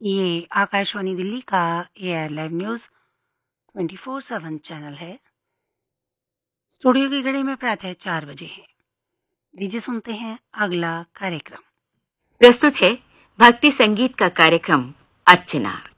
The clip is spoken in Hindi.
ये आकाशवाणी दिल्ली का एआईआर लाइव न्यूज़ 24/7 चैनल है। स्टूडियो की घड़ी में प्रातः 4 बजे है। लीजिए सुनते हैं अगला कार्यक्रम। प्रस्तुत है भक्ति संगीत का कार्यक्रम अर्चना।